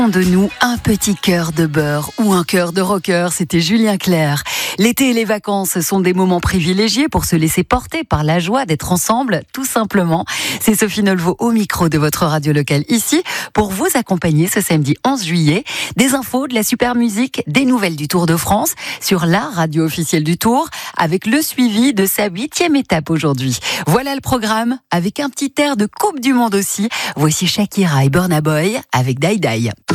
De nous, un petit cœur de beurre ou un cœur de rocker, c'était Julien Clerc. L'été et les vacances sont des moments privilégiés pour se laisser porter par la joie d'être ensemble, tout simplement. C'est Sophie Nolvaud au micro de votre radio locale ici pour vous accompagner ce samedi 11 juillet. Des infos, de la super musique, des nouvelles du Tour de France sur la radio officielle du Tour avec le suivi de sa 8e étape aujourd'hui. Voilà le programme avec un petit air de Coupe du Monde aussi. Voici Shakira et Burna Boy avec Die Die.